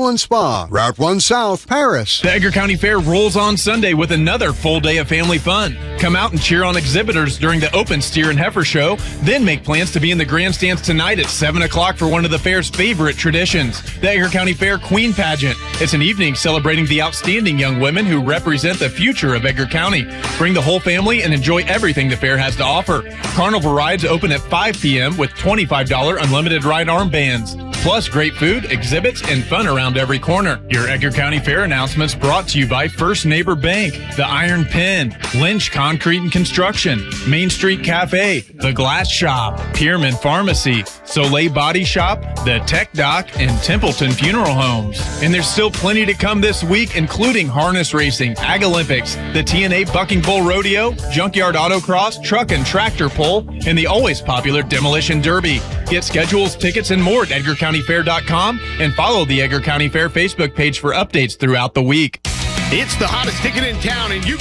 Pool and Spa, Route 1 South, Paris. The Edgar County Fair rolls on Sunday with another full day of family fun. Come out and cheer on exhibitors during the open steer and heifer show, then make plans to be in the grandstands tonight at 7 o'clock for one of the fair's favorite traditions, the Edgar County Fair Queen Pageant. It's an evening celebrating the outstanding young women who represent the future of Edgar County. Bring the whole family and enjoy everything the fair has to offer. Carnival rides open at 5 p.m. with $25 unlimited ride armbands. Plus great food, exhibits, and fun around every corner. Your Edgar County Fair announcements brought to you by First Neighbor Bank, the Iron Pen, Lynch Concrete and Construction, Main Street Cafe, The Glass Shop, Pierman Pharmacy, Soleil Body Shop, The Tech Dock, and Templeton Funeral Homes. And there's still plenty to come this week, including harness racing, Ag Olympics, the TNA Bucking Bull Rodeo, Junkyard Autocross, Truck and Tractor Pull, and the always popular Demolition Derby. Get schedules, tickets, and more at EdgarCountyFair.com and follow the Edgar County Fair Facebook page for updates throughout the week. It's the hottest ticket in town, and you